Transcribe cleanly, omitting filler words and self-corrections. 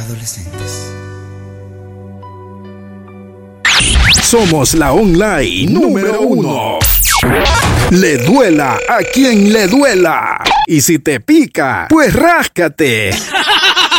Adolescentes. Somos la online número 1. Le duela a quien le duela. Y si te pica, pues ráscate.